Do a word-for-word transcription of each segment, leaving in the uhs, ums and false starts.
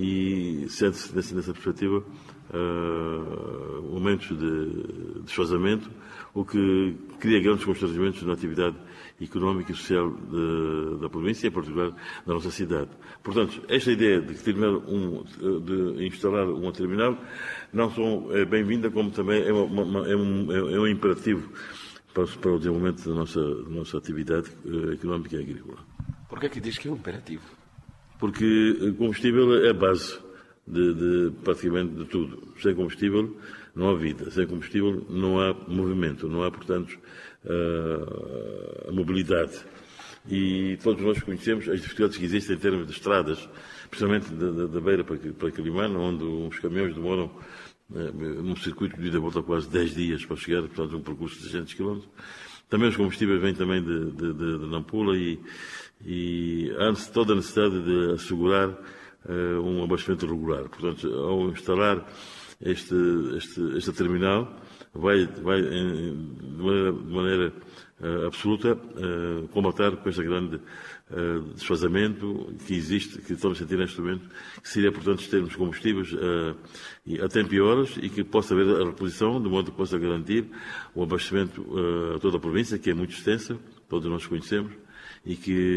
e sente-se nessa, nessa perspectiva uh, momentos de desfazamento, o que cria grandes constrangimentos na atividade económica e social de, da província, em particular da nossa cidade. Portanto, esta ideia de, terminar um, de instalar uma terminal não só é bem-vinda, como também é, uma, uma, é, um, é um imperativo para, para o desenvolvimento da nossa, da nossa atividade uh, económica e agrícola. Por que é que diz que é um imperativo? Porque combustível é a base de, de praticamente de tudo. Sem combustível não há vida, sem combustível não há movimento, não há, portanto, a, a mobilidade. E todos nós conhecemos as dificuldades que existem em termos de estradas, principalmente da, da, da Beira para, para Quelimane, onde os caminhões demoram eh, num circuito de ida e volta quase dez dias para chegar, portanto, um percurso de seiscentos quilómetros. Também os combustíveis vêm também de, de, de, de Nampula e, e há toda a necessidade de assegurar uh, um abastecimento regular. Portanto, ao instalar este, este, esta terminal, vai, vai em, de maneira, de maneira uh, absoluta uh, combater com este grande uh, desfazamento que existe, que estamos a sentir neste momento, que seria, portanto, termos combustíveis uh, a tempo e horas e que possa haver a reposição, de modo que possa garantir o abastecimento uh, a toda a província, que é muito extensa, todos nós conhecemos, e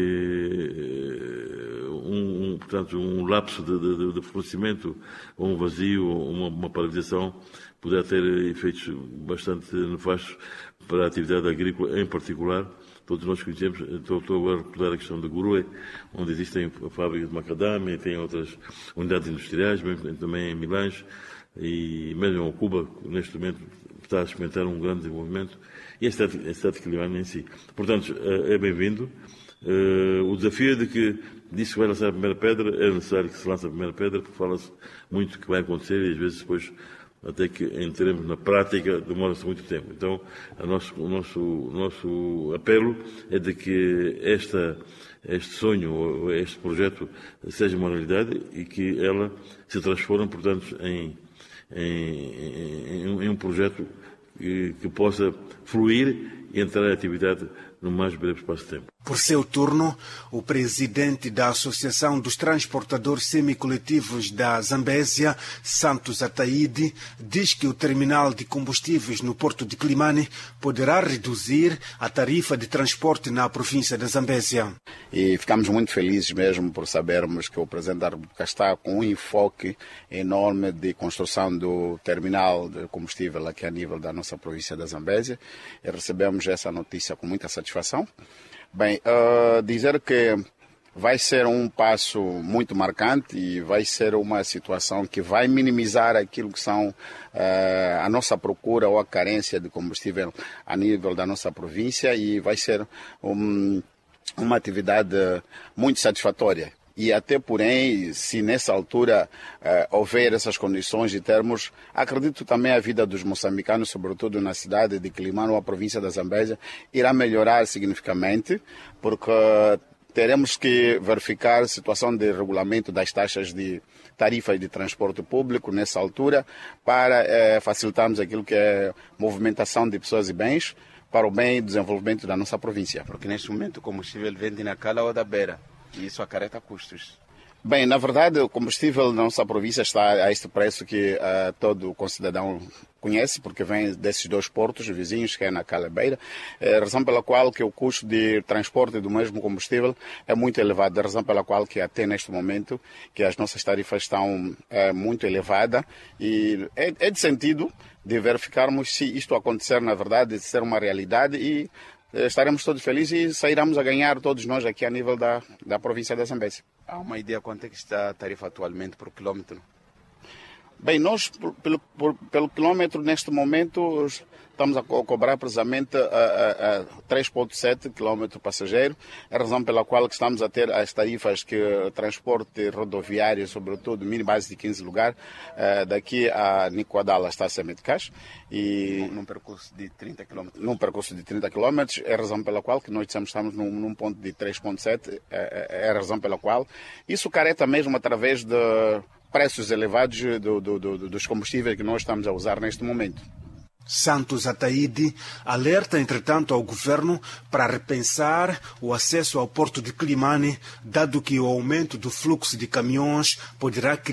que um, um, portanto, um lapso de, de, de fornecimento, ou um vazio, ou uma, uma paralisação, poderá ter efeitos bastante nefastos para a atividade agrícola em particular. Todos nós conhecemos, estou, estou a recordar a questão da Gurue, onde existem a fábrica de macadâmia e tem outras unidades industriais, também em Milães, e mesmo em Cuba, neste momento, está a experimentar um grande desenvolvimento, e a cidade, a cidade de Quelimane em si. Portanto, é bem-vindo. O desafio é de que disse que vai lançar a primeira pedra, é necessário que se lance a primeira pedra, porque fala-se muito que vai acontecer e às vezes depois, até que entremos na prática, demora-se muito tempo. Então, a nosso, o, nosso, o nosso apelo é de que esta, este sonho, este projeto, seja uma realidade e que ela se transforme, portanto, em, em, em, em um projeto que, que possa fluir e entrar em atividade no mais breve espaço de tempo. Por seu turno, o presidente da Associação dos Transportadores Semicoletivos da Zambésia, Santos Ataíde, diz que o terminal de combustíveis no porto de Quelimane poderá reduzir a tarifa de transporte na província da Zambésia. E ficamos muito felizes mesmo por sabermos que o presidente da República está com um enfoque enorme de construção do terminal de combustível aqui a nível da nossa província da Zambésia. E recebemos essa notícia com muita satisfação. Bem, uh, dizer que vai ser um passo muito marcante e vai ser uma situação que vai minimizar aquilo que são uh, a nossa procura ou a carência de combustível a nível da nossa província e vai ser um, uma atividade muito satisfatória. E até, porém, se nessa altura uh, houver essas condições e termos, acredito também a vida dos moçambicanos, sobretudo na cidade de Quelimane ou a província da Zambésia, irá melhorar significativamente, porque uh, teremos que verificar a situação de regulamento das taxas de tarifas de transporte público nessa altura, para uh, facilitarmos aquilo que é movimentação de pessoas e bens, para o bem e desenvolvimento da nossa província. Porque neste momento o combustível vende na Cala ou da Beira. E isso acarreta custos. Bem, na verdade, o combustível na nossa província está a este preço que uh, todo concidadão conhece, porque vem desses dois portos vizinhos, que é na Cala e Beira, é a razão pela qual que o custo de transporte do mesmo combustível é muito elevado, a razão pela qual que até neste momento que as nossas tarifas estão é, muito elevadas e é, é de sentido de verificarmos se isto acontecer, na verdade, de ser uma realidade e estaremos todos felizes e sairemos a ganhar todos nós aqui a nível da, da província da Zambésia. Há uma ideia quanto é que está a tarifa atualmente por quilómetro? Bem, nós, pelo, por, pelo quilómetro, neste momento, estamos a co cobrar precisamente a, a, a três vírgula sete quilómetros passageiro, a razão pela qual que estamos a ter as tarifas que o transporte rodoviário, sobretudo, mini base de quinze lugares, uh, daqui a Nicoadala está a ser Metcás. E num percurso de trinta quilómetros. Num percurso de trinta quilómetros, é a razão pela qual que nós dissemos que estamos num, num ponto de três vírgula sete, é, é a razão pela qual isso careta mesmo através de preços elevados do, do, do, dos combustíveis que nós estamos a usar neste momento. Santos Ataíde alerta, entretanto, ao governo para repensar o acesso ao porto de Quelimane, dado que o aumento do fluxo de caminhões poderá criar